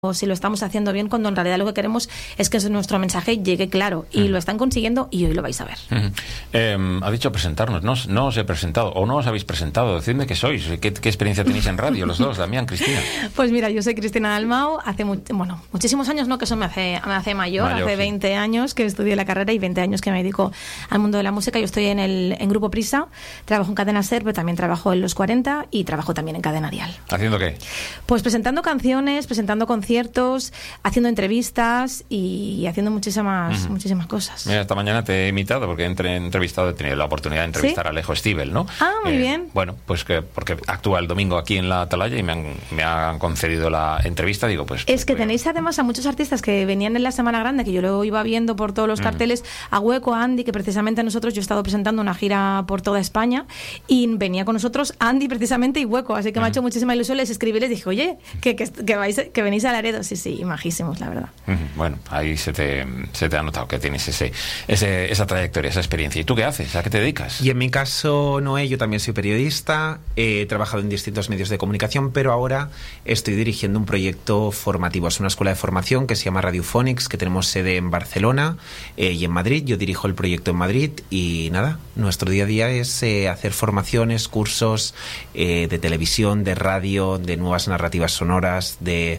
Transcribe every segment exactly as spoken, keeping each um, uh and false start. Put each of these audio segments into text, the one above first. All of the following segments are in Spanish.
o si lo estamos haciendo bien, cuando en realidad lo que queremos es que nuestro mensaje llegue claro, y mm. lo están consiguiendo y hoy lo vais a ver. Mm. Eh, ha dicho presentarnos, no, no os he presentado o no os habéis presentado, decidme qué sois, qué, qué experiencia tenéis en radio los dos, Damián, Cristina. Pues mira, yo soy Cristina Dalmau, hace mu bueno, muchísimos años, no, que eso me hace, me hace mayor, mayor hace sí. veinte años que estudié la carrera y veinte años que me dedico al mundo de la música. Yo estoy en el en Grupo Prisa, trabajo en Cadena Ser, pero también trabajo en Los cuarenta y trabajo también en Cadena Dial. ¿Haciendo qué? Pues presentando canciones, presentando conciertos, haciendo entrevistas y haciendo muchísimas uh-huh. muchísimas cosas. Mira, esta mañana te he imitado porque entre entrevistado he tenido la oportunidad de entrevistar ¿Sí? a Alejo Stivel, ¿no? Ah, muy eh, bien. Bueno, pues que porque actúa el domingo aquí en la Atalaya y me han, me han concedido la entrevista, digo, pues... Es pues, que bueno. tenéis además a muchos artistas que venían en la Semana Grande, que yo lo iba viendo por todos los carteles, uh-huh. a Hueco, a Andy, que precisamente nosotros, yo he estado presentando una gira por toda España y venía con nosotros Andy precisamente y Hueco, así que uh-huh. me ha hecho muchísima ilusión, les escribí y les dije, oye, que, que, que, vais, que venís a Laredo, sí, sí, majísimos, la verdad. Bueno, ahí se te, se te ha notado que tienes ese, ese, esa trayectoria, esa experiencia. ¿Y tú qué haces? ¿A qué te dedicas? Y en mi caso, Noé, yo también soy periodista, he trabajado en distintos medios de comunicación, pero ahora estoy dirigiendo un proyecto formativo. Es una escuela de formación que se llama Radiophonics, que tenemos sede en Barcelona eh, y en Madrid. Yo dirijo el proyecto en Madrid y nada, nuestro día a día es eh, hacer formaciones, cursos eh, de televisión, de radio, de nuevas narrativas sonoras, de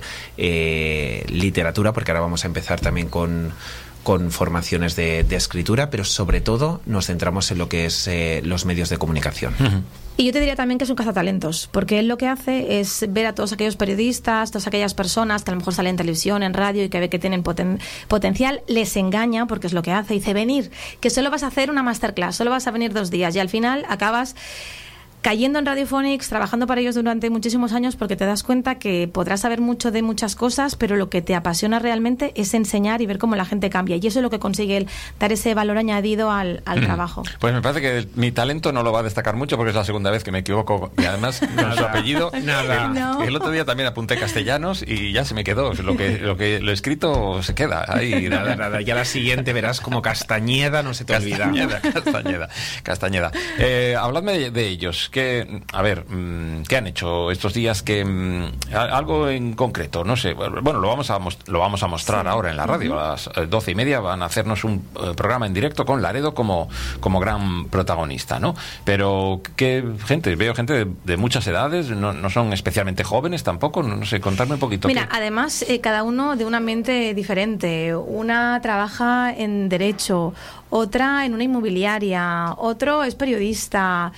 eh, literatura, porque ahora vamos a empezar también con, con formaciones de, de escritura, pero sobre todo nos centramos en lo que es eh, los medios de comunicación. Uh-huh. Y yo te diría también que es un cazatalentos, porque él lo que hace es ver a todos aquellos periodistas, todas aquellas personas que a lo mejor salen en televisión, en radio y que ve que tienen poten potencial, les engaña, porque es lo que hace, dice, venir, que solo vas a hacer una masterclass, solo vas a venir dos días y al final acabas cayendo en Radiophonics, trabajando para ellos durante muchísimos años, porque te das cuenta que podrás saber mucho de muchas cosas, pero lo que te apasiona realmente es enseñar y ver cómo la gente cambia. Y eso es lo que consigue él, dar ese valor añadido al, al mm. trabajo. Pues me parece que mi talento no lo va a destacar mucho, porque es la segunda vez que me equivoco. Y además, con su apellido, nada. El, no. el otro día también apunté Castellanos y ya se me quedó. Lo que lo, que, lo escrito se queda ahí. Nada, nada. Ya la siguiente verás como Castañeda, no se te olvida. Castañeda, Castañeda. Castañeda. Eh, habladme de, de ellos. Que, a ver, ¿qué han hecho estos días? Que algo en concreto, no sé. Bueno, lo vamos a lo vamos a mostrar sí. ahora en la radio. A las doce y media van a hacernos un uh, programa en directo con Laredo como, como gran protagonista, ¿no? Pero qué gente, veo gente de, de muchas edades, no, no son especialmente jóvenes tampoco, no, no sé, contarme un poquito. Mira, qué... además, eh, cada uno de un ambiente diferente. Una trabaja en derecho, otra en una inmobiliaria, otro es periodista.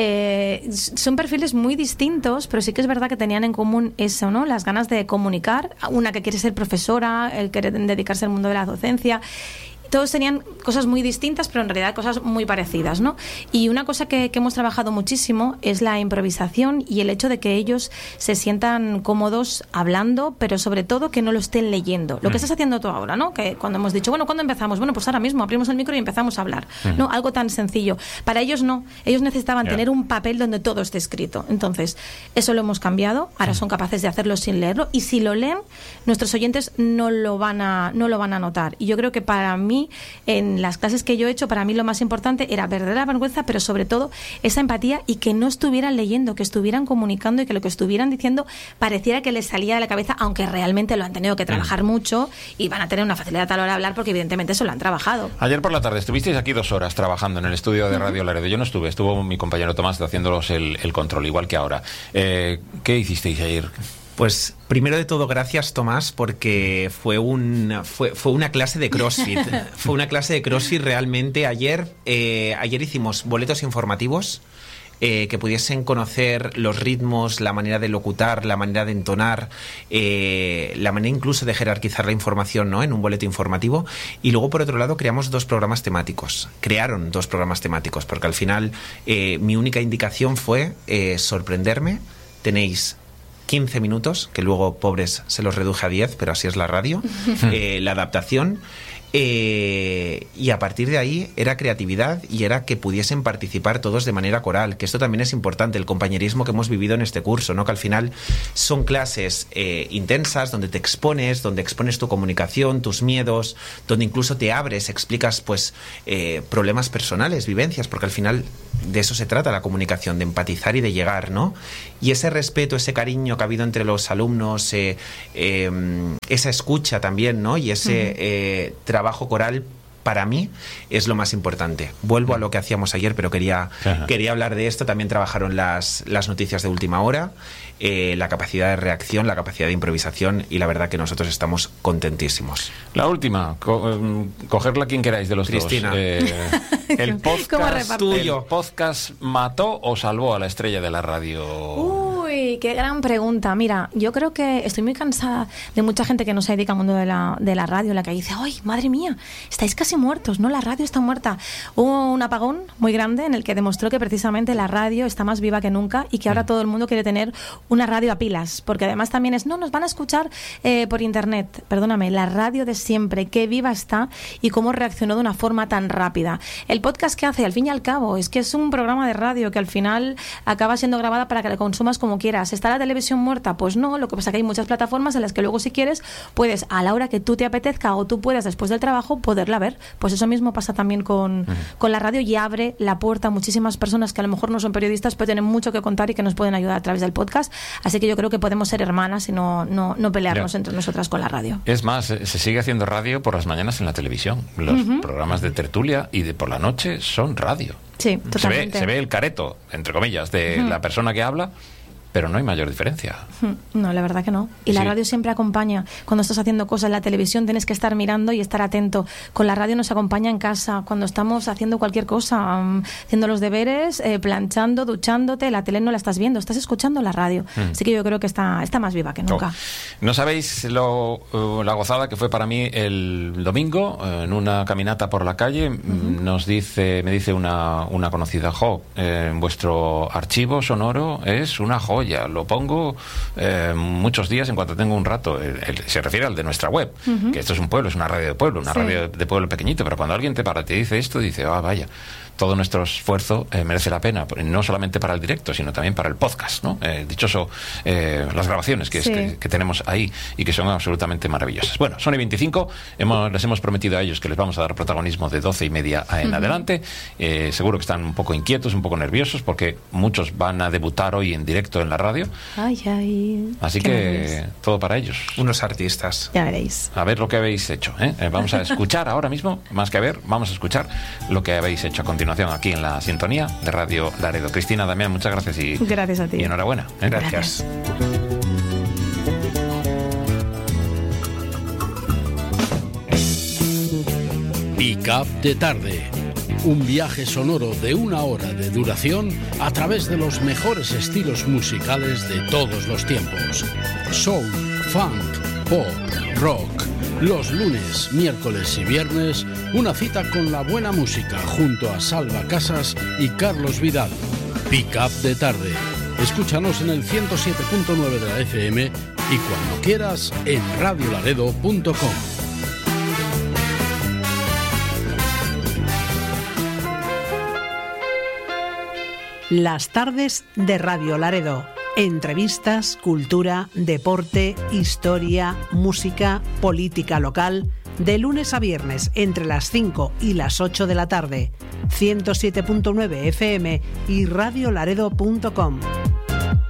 Eh, son perfiles muy distintos, pero sí que es verdad que tenían en común eso, ¿no? Las ganas de comunicar. Una que quiere ser profesora, el querer dedicarse al mundo de la docencia. Todos tenían cosas muy distintas, pero en realidad cosas muy parecidas, ¿no? Y una cosa que, que hemos trabajado muchísimo es la improvisación y el hecho de que ellos se sientan cómodos hablando, pero sobre todo que no lo estén leyendo. Lo que estás haciendo tú ahora, ¿no? Que cuando hemos dicho, bueno, ¿cuándo empezamos? Bueno, pues ahora mismo abrimos el micro y empezamos a hablar, ¿no? Algo tan sencillo. Para ellos no. Ellos necesitaban yeah. tener un papel donde todo esté escrito. Entonces, eso lo hemos cambiado. Ahora son capaces de hacerlo sin leerlo. Y si lo leen, nuestros oyentes no lo van a, no lo van a notar. Y yo creo que para mí, en las clases que yo he hecho, para mí lo más importante era perder la vergüenza, pero sobre todo esa empatía y que no estuvieran leyendo, que estuvieran comunicando y que lo que estuvieran diciendo pareciera que les salía de la cabeza, aunque realmente lo han tenido que trabajar mm. mucho y van a tener una facilidad a la hora de hablar porque evidentemente eso lo han trabajado. Ayer por la tarde estuvisteis aquí dos horas trabajando en el estudio de Radio Laredo. Yo no estuve, estuvo mi compañero Tomás haciéndolos el, el control, igual que ahora. Eh, ¿Qué hicisteis ayer? Pues primero de todo, gracias Tomás, porque fue, un, fue, fue una clase de CrossFit. Fue una clase de CrossFit realmente. Ayer, eh, ayer hicimos boletos informativos eh, que pudiesen conocer los ritmos, la manera de locutar, la manera de entonar, eh, la manera incluso de jerarquizar la información, ¿no? En un boleto informativo. Y luego, por otro lado, creamos dos programas temáticos. Crearon dos programas temáticos, porque al final eh, mi única indicación fue eh, sorprenderme. Tenéis quince minutos, que luego, pobres, se los reduje a diez, pero así es la radio, eh, la adaptación, Eh, y a partir de ahí era creatividad y era que pudiesen participar todos de manera coral, que esto también es importante, el compañerismo que hemos vivido en este curso, ¿no? Que al final son clases eh, intensas, donde te expones, donde expones tu comunicación, tus miedos, donde incluso te abres, explicas pues eh, problemas personales, vivencias, porque al final de eso se trata la comunicación, de empatizar y de llegar, ¿no? Y ese respeto, ese cariño que ha habido entre los alumnos, eh, eh, esa escucha también, ¿no? Y ese uh-huh. eh, trabajo coral, para mí es lo más importante. Vuelvo a lo que hacíamos ayer, pero quería, quería hablar de esto. También trabajaron las, las noticias de última hora, eh, la capacidad de reacción, la capacidad de improvisación, y la verdad que nosotros estamos contentísimos. La última, co cogerla quien queráis de los Cristina. dos. Eh, el podcast tuyo. ¿El podcast mató o salvó a la estrella de la radio? Uy, qué gran pregunta. Mira, yo creo que estoy muy cansada de mucha gente que no se dedica al mundo de la, de la radio, la que dice, ¡ay, madre mía! Estáis casi muertos, ¿no? La radio está muerta. Hubo un apagón muy grande en el que demostró que precisamente la radio está más viva que nunca y que ahora todo el mundo quiere tener una radio a pilas, porque además también es, no, nos van a escuchar eh, por internet. Perdóname, la radio de siempre, qué viva está y cómo reaccionó de una forma tan rápida. El podcast que hace, al fin y al cabo, es que es un programa de radio que al final acaba siendo grabada para que la consumas como quieras. ¿Está la televisión muerta? Pues no, lo que pasa es que hay muchas plataformas en las que luego, si quieres, puedes a la hora que tú te apetezca o tú puedas después del trabajo poderla ver. Pues eso mismo pasa también con, uh-huh. con la radio, y abre la puerta a muchísimas personas que a lo mejor no son periodistas pero tienen mucho que contar y que nos pueden ayudar a través del podcast. Así que yo creo que podemos ser hermanas y no, no, no pelearnos yeah. entre nosotras con la radio. Es más, se sigue haciendo radio por las mañanas en la televisión. Los uh-huh. programas de tertulia y de por la noche son radio. Sí, totalmente. Se ve, se ve el careto, entre comillas, de uh-huh. la persona que habla, pero no hay mayor diferencia. No, la verdad que no. Y la sí. radio siempre acompaña. Cuando estás haciendo cosas en la televisión tienes que estar mirando y estar atento. Con la radio nos acompaña en casa, cuando estamos haciendo cualquier cosa, um, haciendo los deberes, eh, planchando, duchándote. La tele no la estás viendo, estás escuchando la radio. Mm. Así que yo creo que está, está más viva que nunca. Oh. No sabéis lo, uh, la gozada que fue para mí el domingo, uh, en una caminata por la calle. Uh-huh. Nos dice, me dice una, una conocida, jo, eh, vuestro archivo sonoro es una joya. Ya lo pongo eh, muchos días en cuanto tengo un rato. El, el, se refiere al de nuestra web, uh-huh. que esto es un pueblo, es una radio de pueblo, una sí. radio de pueblo pequeñito, pero cuando alguien te para, te dice esto, dice, ah, vaya, todo nuestro esfuerzo eh, merece la pena, no solamente para el directo, sino también para el podcast, ¿no? Eh, dichoso, eh, las grabaciones que, sí. es, que, que tenemos ahí y que son absolutamente maravillosas. Bueno, son y veinticinco, hemos, les hemos prometido a ellos que les vamos a dar protagonismo de doce y media en uh-huh. adelante. Eh, seguro que están un poco inquietos, un poco nerviosos, porque muchos van a debutar hoy en directo en la radio. Ay, ay. Así que nervios. Todo para ellos. Unos artistas. Ya veréis. A ver lo que habéis hecho, ¿eh? Eh, vamos a escuchar ahora mismo, más que a ver, vamos a escuchar lo que habéis hecho a continuación aquí en la sintonía de Radio Laredo. Cristina, Damián, muchas gracias y, gracias a ti. Y enhorabuena. ¿eh? Gracias. Pick-up de tarde. Un viaje sonoro de una hora de duración a través de los mejores estilos musicales de todos los tiempos. Soul, funk, pop, rock. Los lunes, miércoles y viernes, una cita con la buena música junto a Salva Casas y Carlos Vidal. Pick-up de tarde. Escúchanos en el ciento siete punto nueve de la F M y cuando quieras en radio laredo punto com. Las tardes de Radio Laredo. Entrevistas, cultura, deporte, historia, música, política local. De lunes a viernes entre las cinco y las ocho de la tarde. ciento siete punto nueve F M y radio laredo punto com.